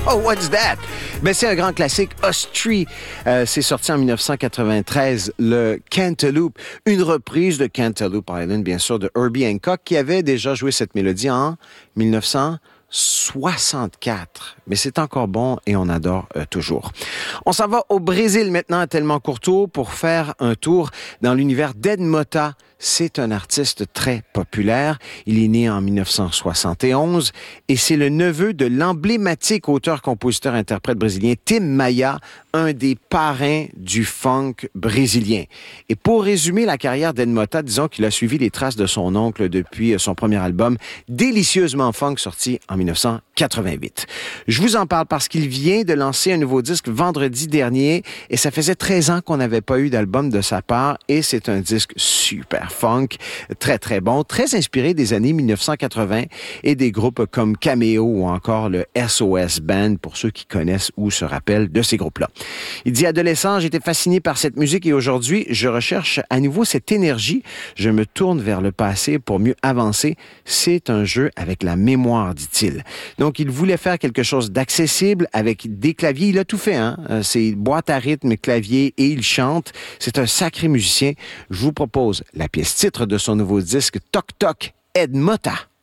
Oh, what's that? Ben, c'est un grand classique, Us Three. C'est sorti en 1993, le Cantaloupe, une reprise de Cantaloupe Island, bien sûr, de Herbie Hancock, qui avait déjà joué cette mélodie en 1964. Mais c'est encore bon et on adore toujours. On s'en va au Brésil maintenant, à Tellement Courteau, pour faire un tour dans l'univers d'Ed Mota. C'est un artiste très populaire. Il est né en 1971 et c'est le neveu de l'emblématique auteur-compositeur-interprète brésilien Tim Maia, un des parrains du funk brésilien. Et pour résumer la carrière d'Ed Mota, disons qu'il a suivi les traces de son oncle depuis son premier album, Délicieusement Funk, sorti en 1988. Je vous en parle parce qu'il vient de lancer un nouveau disque vendredi dernier et ça faisait 13 ans qu'on n'avait pas eu d'album de sa part et c'est un disque super funk, très très bon, très inspiré des années 1980 et des groupes comme Cameo ou encore le SOS Band pour ceux qui connaissent ou se rappellent de ces groupes-là. Il dit: adolescent, j'étais fasciné par cette musique et aujourd'hui, je recherche à nouveau cette énergie. Je me tourne vers le passé pour mieux avancer. C'est un jeu avec la mémoire, dit-il. Donc, il voulait faire quelque chose d'accessible avec des claviers. Il a tout fait, hein? C'est boîte à rythme, clavier et il chante. C'est un sacré musicien. Je vous propose la pièce titre de son nouveau disque Toc Toc, Ed Mota.